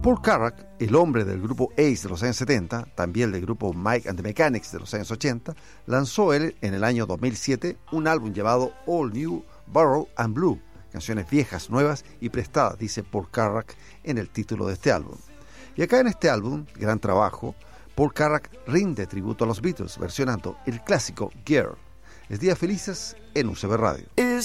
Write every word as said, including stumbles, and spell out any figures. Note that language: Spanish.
Paul Carrack, el hombre del grupo Ace de los años setenta, también del grupo Mike and the Mechanics de los años ochenta, lanzó él en el año dos mil siete un álbum llamado All New, Borrowed and Blue, canciones viejas, nuevas y prestadas, dice Paul Carrack en el título de este álbum. Y acá en este álbum, gran trabajo, Paul Carrack rinde tributo a los Beatles versionando el clásico Girl. Es Días Felices en U C B Radio.